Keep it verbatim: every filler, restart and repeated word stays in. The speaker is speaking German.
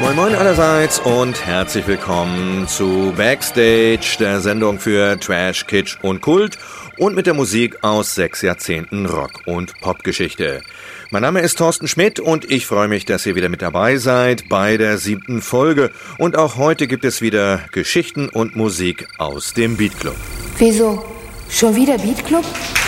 Moin Moin allerseits und herzlich willkommen zu Backstage, der Sendung für Trash, Kitsch und Kult und mit der Musik aus sechs Jahrzehnten Rock- und Popgeschichte. Mein Name ist Thorsten Schmidt und ich freue mich, dass ihr wieder mit dabei seid bei der siebten Folge. Und auch heute gibt es wieder Geschichten und Musik aus dem Beat Club. Wieso? Schon wieder Beat Club?